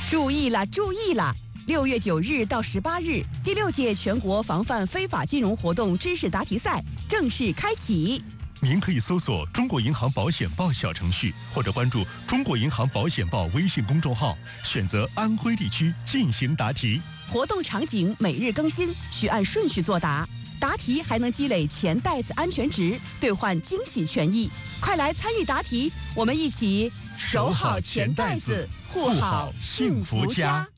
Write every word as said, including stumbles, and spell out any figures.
注意了，注意了！六月九日到十八日，第六届全国防范非法金融活动知识答题赛正式开启。 您可以搜索中国银行保险报小程序，或者关注中国银行保险报微信公众号，选择安徽地区进行答题。 活动场景每日更新，需按顺序作答。答题还能积累钱袋子安全值，兑换惊喜权益。快来参与答题，我们一起守好钱袋子，护好幸福家。